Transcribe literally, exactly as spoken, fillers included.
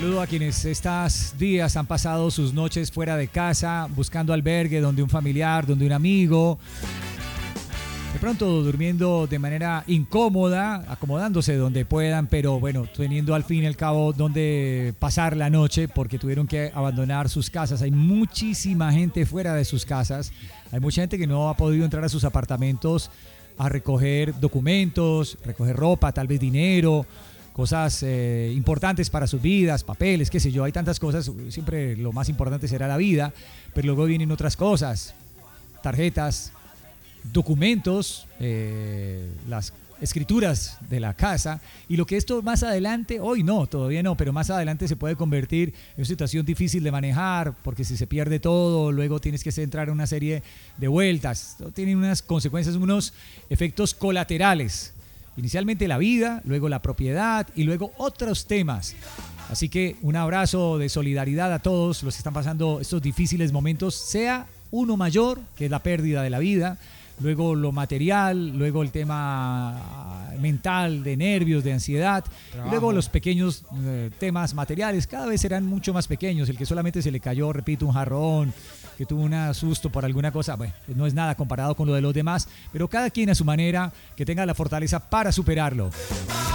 Saludo a quienes estos días han pasado sus noches fuera de casa, buscando albergue donde un familiar, donde un amigo. De pronto durmiendo de manera incómoda, acomodándose donde puedan, pero bueno, teniendo al fin y al cabo donde pasar la noche porque tuvieron que abandonar sus casas. Hay muchísima gente fuera de sus casas. Hay mucha gente que no ha podido entrar a sus apartamentos a recoger documentos, recoger ropa, tal vez dinero, cosas eh, importantes para sus vidas, papeles, qué sé yo. Hay tantas cosas, siempre lo más importante será la vida, pero luego vienen otras cosas, tarjetas, documentos, eh, las escrituras de la casa, y lo que esto más adelante, hoy no, todavía no, pero más adelante se puede convertir en una situación difícil de manejar, porque si se pierde todo, luego tienes que entrar en una serie de vueltas. Esto tiene unas consecuencias, unos efectos colaterales. Inicialmente la vida, luego la propiedad y luego otros temas. Así que un abrazo de solidaridad a todos los que están pasando estos difíciles momentos, sea uno mayor, que es la pérdida de la vida, luego lo material, luego el tema mental, de nervios, de ansiedad, y luego los pequeños eh, temas materiales, cada vez serán mucho más pequeños. El que solamente se le cayó, repito, un jarrón, que tuvo un susto por alguna cosa, bueno, no es nada comparado con lo de los demás, pero cada quien a su manera, que tenga la fortaleza para superarlo.